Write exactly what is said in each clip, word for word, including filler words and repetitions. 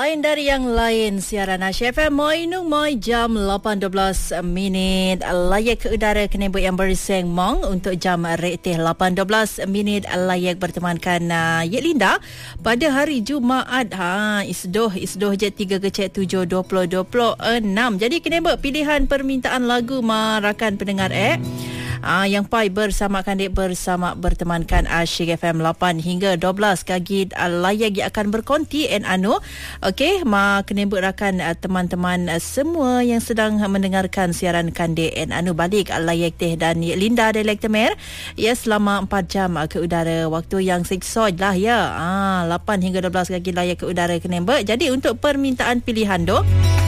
Lain dari yang lain, siaran Asia F M Moinung Moi jam lapan dua belas minit. Layak ke udara kenebuk yang berseng mong untuk jam retih lapan dua belas minit. Layak bertemankan uh, Yek Linda pada hari Jumaat. Ha, isdoh, isdoh je tiga kecek tujuh dua puluh dua puluh enam. Jadi kenebuk pilihan permintaan lagu marakan pendengar eh. Ah, yang pai bersama kandik bersama bertemankan Asyik F M lapan hingga dua belas kagi uh, layak yang akan berkonti en anu. Okey, ma kenebut rakan uh, teman-teman uh, semua yang sedang uh, mendengarkan siaran kandik en anu balik uh, layak teh dan Linda Dialek Temer. Ya, selama empat jam uh, ke udara, waktu yang seksoj lah ya. Ah, lapan hingga dua belas kagi layak ke udara kenebut. Jadi untuk permintaan pilihan doh,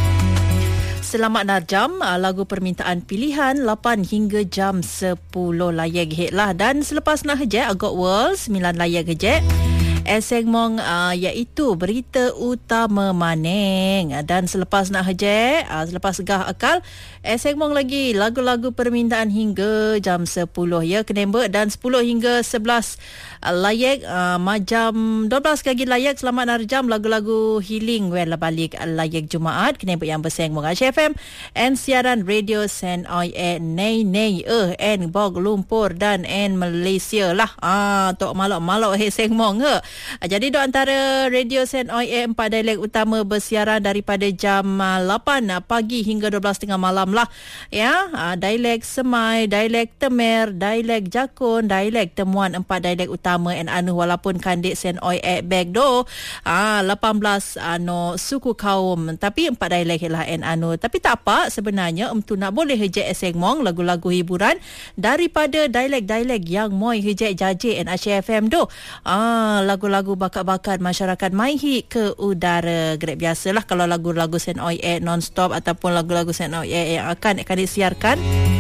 selamat narjam lagu permintaan pilihan lapan hingga jam sepuluh layak hit lah. Dan selepas nak hejek agak world sembilan layak hejek eseng mong uh, iaitu berita utama maning. Dan selepas nak hejek uh, selepas gah akal eseng mong lagi lagu-lagu permintaan hingga jam sepuluh ya kenembek. Dan sepuluh hingga sebelas uh, layak uh, majam dua belas kagi layak selamat narjam lagu-lagu healing well balik uh, layak Jumaat kenembek yang berseng mong Asia F M and siaran radio Sen Oi E Nei Nei eh en Bog Lumpur dan en Malaysia lah. Ah tok malok-malok he seng mong he. Jadi do antara radio Sen Oi E empat dialek utama bersiaran daripada jam lapan pagi hingga dua belas tiga puluh malam lah ya. Dialek Semai, dialek Temer, dialek Jakun, dialek Temuan, empat dialek utama en anu walaupun kandik Sen Oi E bag do ah lapan belas anu suku kaum tapi empat dialek lah en anu. Tapi tak apa, sebenarnya emtu nak boleh hejek eseng mong lagu-lagu hiburan daripada dialek-dialek yang moi hejek jaje en Asia F M do. Ah lagu-lagu bakat-bakat masyarakat maihi ke udara. Grab biasalah kalau lagu-lagu Sen Oi E non-stop ataupun lagu-lagu Sen Oi E yang akan akan disiarkan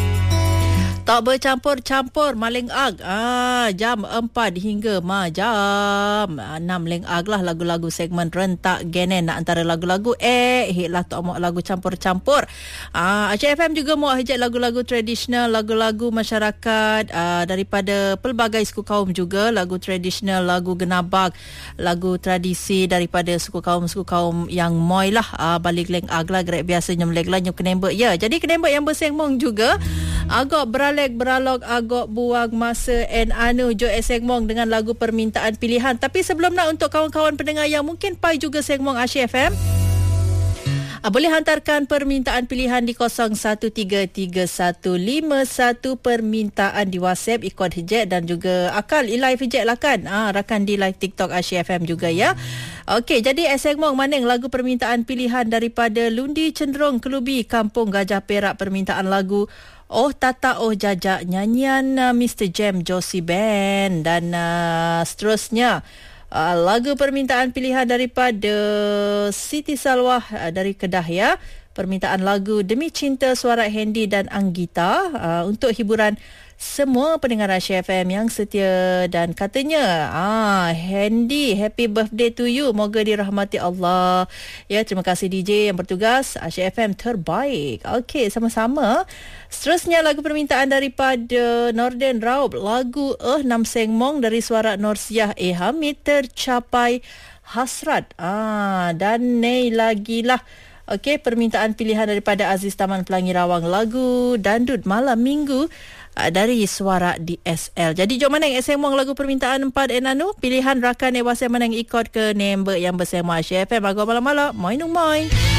tak bercampur-campur maling ag. Ah, jam empat hingga ma jam enam leng ag lah lagu-lagu segmen rentak genen nak antara lagu-lagu eh hit lah tak mau lagu campur-campur. Ah, Asia F M juga mau hejak lagu-lagu tradisional, lagu-lagu masyarakat ah, daripada pelbagai suku kaum juga, lagu tradisional, lagu genabak, lagu tradisi daripada suku kaum-suku kaum yang moi lah ah, balik leng ag lah gerak biasanya melek lah nyuk kenembek ya. Jadi kenembek yang berseng mong juga agak beralek beralog agak buang masa en anu jo eseng mong dengan lagu permintaan pilihan. Tapi sebelum nak untuk kawan-kawan pendengar yang mungkin pai juga seng mong Asia F M, ah, boleh hantarkan permintaan pilihan di kosong satu tiga tiga satu lima satu permintaan di WhatsApp ikut hejek dan juga akal live hejek lah kan. Ah, rakan di live TikTok Asia F M juga ya. Okey, jadi eseng mong maning lagu permintaan pilihan daripada Lundi Cenderung Kelubi Kampung Gajah Perak. Permintaan lagu Oh Tata Oh Jajak nyanyian uh, mister Jem Josie Band. Dan uh, seterusnya uh, lagu permintaan pilihan daripada Siti Salwah uh, dari Kedah ya. Permintaan lagu Demi Cinta suara Hendy dan Anggita uh, untuk hiburan semua pendengar Asia F M yang setia. Dan katanya ah Hendy, happy birthday to you, moga dirahmati Allah ya. Terima kasih D J yang bertugas, Asia F M terbaik. Okey, sama-sama. Seterusnya lagu permintaan daripada Norden Raub, lagu Eh Nam Seng Mong dari suara Norsiah E Hamid, Tercapai Hasrat. Ah dan nei lagi lah. Okey, permintaan pilihan daripada Aziz Taman Pelangi Rawang, lagu Dandut Malam Minggu uh, dari suara D S L. Jadi jom mana yang eseng mong lagu permintaan empat enanu pilihan rakan ewas yang mana yang ikut ke nember yang bersama Asia F M agak malam-malam. Moi nung moi.